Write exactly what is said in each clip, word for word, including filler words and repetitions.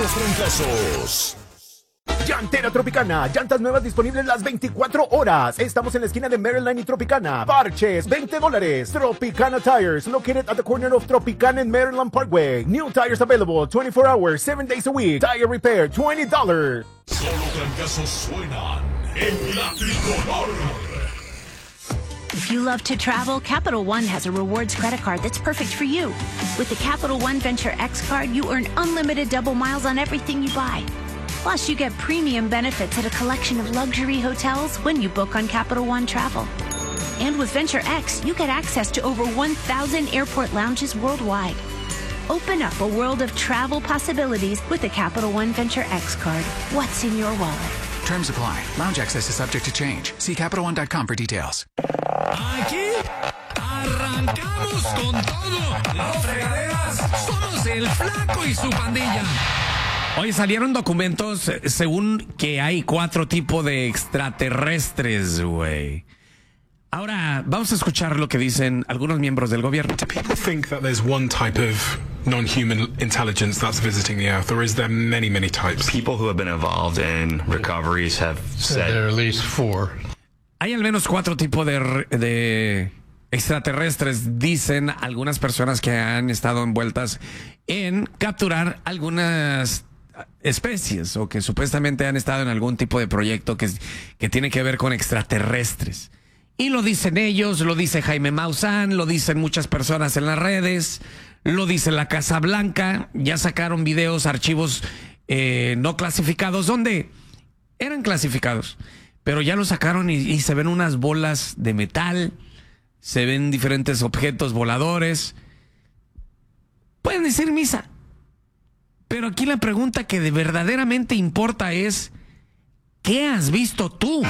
los trancazos. Llantera Tropicana, llantas nuevas disponibles las veinticuatro horas. Estamos en la esquina de Maryland y Tropicana. Parches, veinte dólares. Tropicana Tires, located at the corner of Tropicana and Maryland Parkway. New tires available twenty-four hours, seven days a week. Tire repair, twenty dollars. Solo trancazos suenan en la tricolor. If you love to travel, Capital One has a rewards credit card that's perfect for you. With the Capital One Venture X card, you earn unlimited double miles on everything you buy. Plus, you get premium benefits at a collection of luxury hotels when you book on Capital One Travel. And with Venture X, you get access to over one thousand airport lounges worldwide. Open up a world of travel possibilities with the Capital One Venture X card. What's in your wallet? Terms apply. Lounge access is subject to change. See Capital One dot com for details. Aquí arrancamos con todo. Las fregaderas somos el Flaco y su pandilla. Oye, salieron documentos según que hay cuatro tipos de extraterrestres, güey. Ahora, vamos a escuchar lo que dicen algunos miembros del gobierno. Do people think that there's one type of non-human intelligence that's visiting the Earth, or is there many, many types? People who have been involved in recoveries have said there are at least four. Hay al menos cuatro tipos de, de extraterrestres, dicen algunas personas que han estado envueltas en capturar algunas especies o que supuestamente han estado en algún tipo de proyecto que, que tiene que ver con extraterrestres. Y lo dicen ellos, lo dice Jaime Maussan, lo dicen muchas personas en las redes, lo dice la Casa Blanca. Ya sacaron videos, archivos eh, no clasificados, donde eran clasificados, pero ya lo sacaron y, y se ven unas bolas de metal, se ven diferentes objetos voladores. Pueden decir misa. Pero aquí la pregunta que de verdaderamente importa es, ¿qué has visto tú?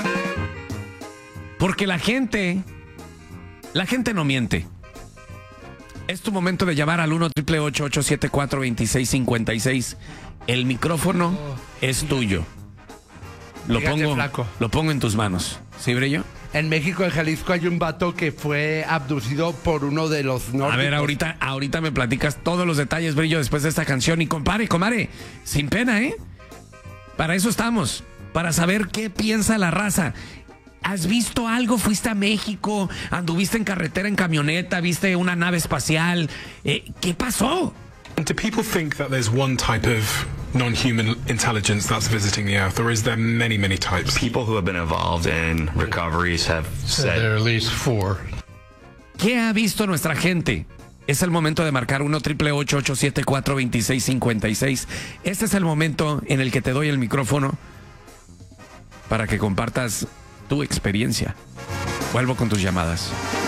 Porque la gente, la gente no miente. Es tu momento de llamar al uno, ocho ocho ocho, siete cuatro, dos seis cinco seis. El micrófono es tuyo. Lo pongo, lo pongo en tus manos. ¿Sí, Brillo? En México, en Jalisco, hay un vato que fue abducido por uno de los nórdicos. A ver, ahorita, ahorita me platicas todos los detalles, Brillo, después de esta canción. Y compare, comare, sin pena, ¿eh? Para eso estamos, para saber qué piensa la raza. ¿Has visto algo? ¿Fuiste a México? ¿Anduviste en carretera, en camioneta? ¿Viste una nave espacial? Eh, ¿Qué pasó? Do people think that there's one type of non-human intelligence that's visiting the Earth, or is there many, many types? People who have been involved in recoveries have said there are at least four. ¿Qué ha visto nuestra gente? Es el momento de marcar uno, ocho ocho ocho, siete cuatro, dos seis cinco seis. Este es el momento en el que te doy el micrófono para que compartas tu experiencia. Vuelvo con tus llamadas.